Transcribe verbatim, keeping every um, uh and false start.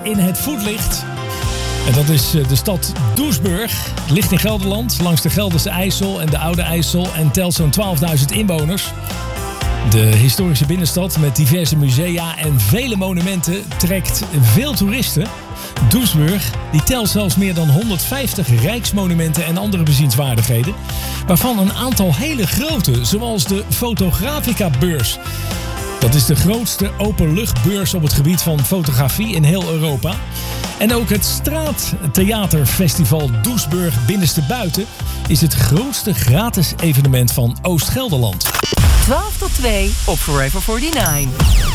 in het voetlicht. En dat is de stad Doesburg. Het ligt in Gelderland, langs de Gelderse IJssel en de Oude IJssel en telt zo'n twaalfduizend inwoners. De historische binnenstad met diverse musea en vele monumenten trekt veel toeristen. Doesburg die telt zelfs meer dan honderdvijftig rijksmonumenten en andere bezienswaardigheden. Waarvan een aantal hele grote, zoals de Fotografica-beurs. Dat is de grootste openluchtbeurs op het gebied van fotografie in heel Europa. En ook het Straattheaterfestival Doesburg Binnenste Buiten is het grootste gratis evenement van Oost-Gelderland. twaalf tot twee op Forever negenenveertig.